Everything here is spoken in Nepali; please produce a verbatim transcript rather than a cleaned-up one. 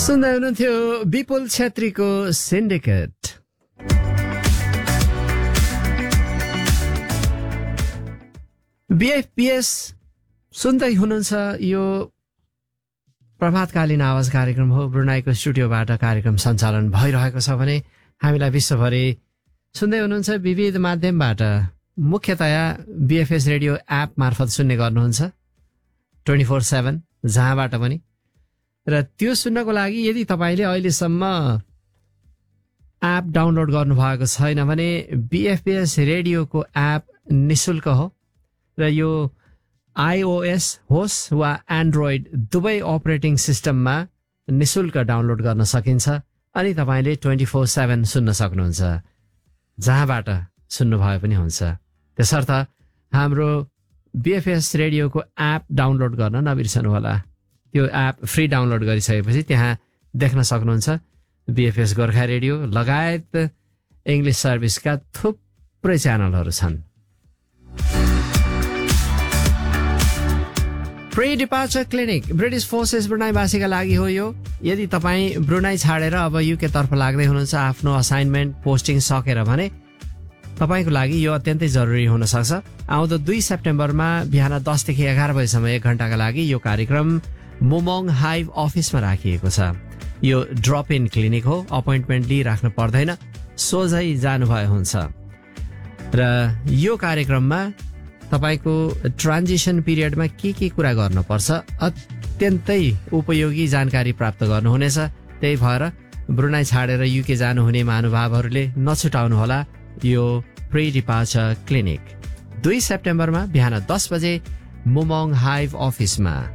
सुन्दै हुनुहुन्थ्यो विपुल छेत्रीको सिन्डिकेट। बीएफपीएस सुन्दै हुनुहुन्छ। यो प्रभातकालीन आवाज कार्यक्रम हो। ब्रुनाईको स्टुडियोबाट कार्यक्रम सञ्चालन भइरहेको छ भने हामीलाई विश्वभरि सुन्दै हुनुहुन्छ विविध माध्यमबाट। मुख्यतया बीएफएस रेडियो एप मार्फत सुन्ने गर्नुहुन्छ ट्वेन्टी फोर सेभेन जहाँबाट पनि। र त्यो सुन्नको लागि यदि तपाईँले अहिलेसम्म एप डाउनलोड गर्नुभएको छैन भने बीएफपीएस रेडियोको एप निशुल्क हो र यो आइओएस होस् वा एन्ड्रोइड दुवै अपरेटिङ सिस्टममा निशुल्क डाउनलोड गर्न सकिन्छ। अनि तपाईँले ट्वेन्टी फोर सेभेन सुन्न सक्नुहुन्छ, जहाँबाट सुन्नुभयो पनि हुन्छ। त्यसर्थ हाम्रो बीएफएस रेडियोको एप डाउनलोड गर्न नबिर्सनुहोला। त्यो एप फ्री डाउनलोड गरिसकेपछि त्यहाँ देख्न सक्नुहुन्छ बीएफएस गोर्खा रेडियो लगायत इङ्ग्लिस सर्भिसका थुप्रै च्यानलहरू छन्। Pre departure clinic British forces ब्रुनाईवासीका लागि हो यो। यदि तपाईँ ब्रुनाई छाडेर अब युके तर्फ लाग्दै हुनुहुन्छ आफ्नो असाइनमेन्ट पोस्टिङ सकेर भने तपाईँको लागि यो अत्यन्तै जरुरी हुन सक्छ। आउँदो दुई सेप्टेम्बरमा बिहान दसदेखि एघार बजीसम्म एक घण्टाका लागि यो कार्यक्रम मोमोङ हाइभ अफिसमा राखिएको छ। यो ड्रप इन क्लिनिक हो, अपोइन्टमेन्ट लिइराख्नु पर्दैन, सोझै जानुभयो हुन्छ। र यो कार्यक्रममा तपाईँको ट्रान्जिसन पिरियडमा के के कुरा गर्नुपर्छ अत्यन्तै उपयोगी जानकारी प्राप्त गर्नुहुनेछ। त्यही भएर ब्रुनाई छाडेर युके जानुहुने महानुभावहरूले नछुटाउनुहोला यो प्री डिपार्चर क्लिनिक। दुई सेप्टेम्बरमा बिहान दस बजे मोमोङ हाइभ अफिसमा।